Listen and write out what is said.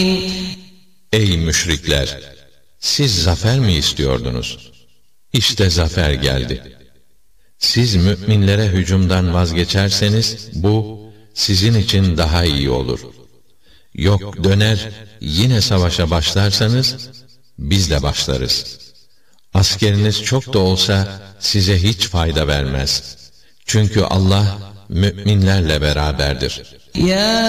Ey müşrikler! Siz zafer mi istiyordunuz? İşte zafer geldi. Siz müminlere hücumdan vazgeçerseniz, bu sizin için daha iyi olur. Yok döner, yine savaşa başlarsanız, biz de başlarız. Askeriniz çok da olsa, size hiç fayda vermez. Çünkü Allah, müminlerle beraberdir. Ya